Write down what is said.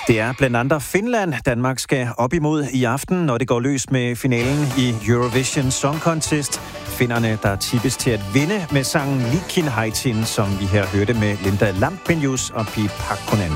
Det er blandt andet Finland, Danmark skal op imod i aften, når det går løs med finalen i Eurovision Song Contest. Finderne, der tippes til at vinde med sangen Likin Haitin, som vi her hørte med Linda Lampenius og Pete Pakkonen.